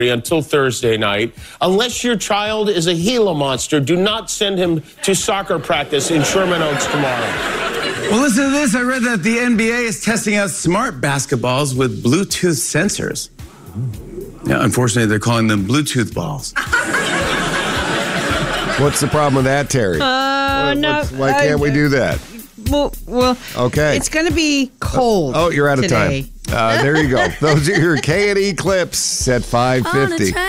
until Thursday night. Unless your child is a Gila monster, do not send him to soccer practice in Sherman Oaks tomorrow. Well, listen to this. I read that the NBA is testing out smart basketballs with Bluetooth sensors. Yeah, unfortunately, they're calling them Bluetooth balls. What's the problem with that, Terry? No. Why can't we do that? Well, okay. It's going to be cold. Oh, you're out of today. time. There you go. Those are your K&E clips at 5:50.